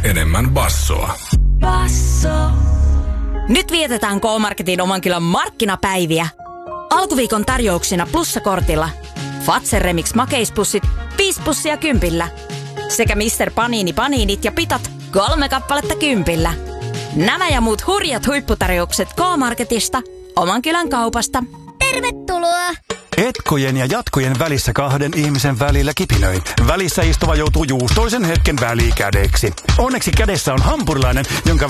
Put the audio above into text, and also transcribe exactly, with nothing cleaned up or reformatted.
enemmän bassoa. Basso. Nyt vietetään K-Marketin oman kylän markkinapäiviä. Alkuviikon tarjouksina plussakortilla Fazer Remix makeispussit viisi pussia kympillä. Sekä mister Panini Paninit ja pitat kolme kappaletta kympillä. Nämä ja muut hurjat huipputarjoukset K-Marketista, oman kylän kaupasta. Tervetuloa! Etkojen ja jatkojen välissä kahden ihmisen välillä kipinöi. Välissä istuva joutuu juustoisen hetken välikädeksi. Onneksi kädessä on hampurilainen, jonka